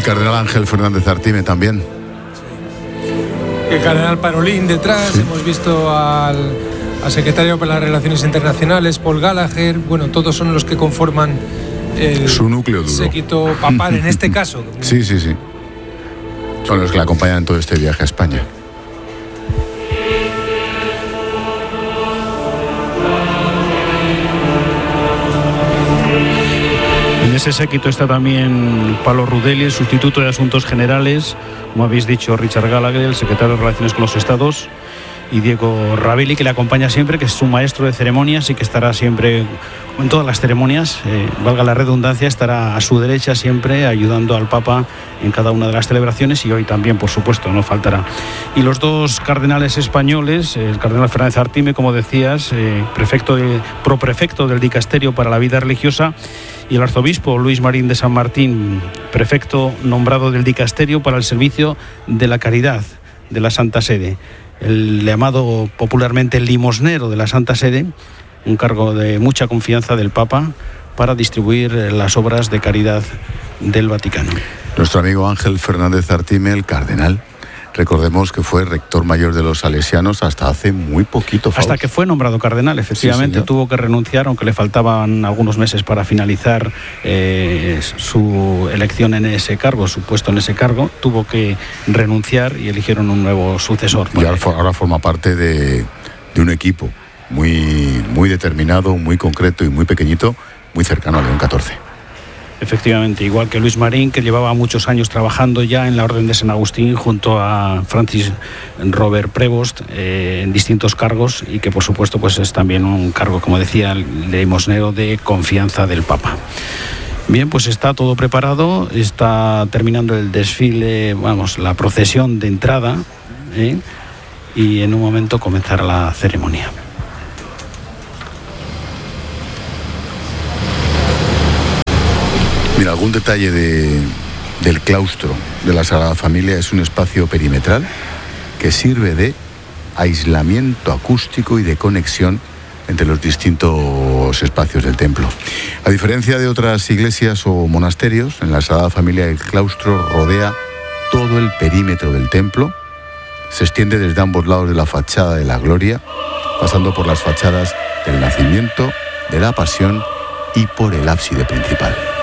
El cardenal Ángel Fernández Artime también. El cardenal Parolín detrás, sí. Hemos visto al secretario para las Relaciones Internacionales, Paul Gallagher. Bueno, todos son los que conforman su núcleo duro, séquito papal en este caso. Sí. Son los que la acompañan en todo este viaje a España. En ese séquito está también Palo Rudelli, el sustituto de Asuntos Generales, como habéis dicho, Richard Gallagher, el secretario de Relaciones con los Estados, y Diego Ravelli, que le acompaña siempre, que es su maestro de ceremonias y que estará siempre en todas las ceremonias, valga la redundancia, estará a su derecha siempre ayudando al Papa en cada una de las celebraciones, y hoy también, por supuesto, no faltará. Y los dos cardenales españoles, el cardenal Fernández Artime, como decías, proprefecto del Dicasterio para la Vida Religiosa, y el arzobispo Luis Marín de San Martín, prefecto nombrado del Dicasterio para el Servicio de la Caridad de la Santa Sede, el llamado popularmente limosnero de la Santa Sede, un cargo de mucha confianza del Papa para distribuir las obras de caridad del Vaticano. Nuestro amigo Ángel Fernández Artime, el cardenal, recordemos que fue rector mayor de los salesianos hasta hace muy poquito. Hasta que fue nombrado cardenal, efectivamente, sí, tuvo que renunciar, aunque le faltaban algunos meses para finalizar su elección en ese cargo, su puesto en ese cargo, tuvo que renunciar y eligieron un nuevo sucesor. Y ahora forma parte de un equipo muy determinado, muy concreto y muy pequeñito, muy cercano a León XIV. Efectivamente, igual que Luis Marín, que llevaba muchos años trabajando ya en la Orden de San Agustín junto a Francis Robert Prevost en distintos cargos, y que por supuesto pues es también un cargo, como decía, limosnero de confianza del Papa. Bien, pues está todo preparado, está terminando el desfile, la procesión de entrada, y en un momento comenzará la ceremonia. Mira, algún detalle del claustro de la Sagrada Familia: es un espacio perimetral que sirve de aislamiento acústico y de conexión entre los distintos espacios del templo. A diferencia de otras iglesias o monasterios, en la Sagrada Familia el claustro rodea todo el perímetro del templo, se extiende desde ambos lados de la fachada de la Gloria, pasando por las fachadas del Nacimiento, de la Pasión y por el ábside principal.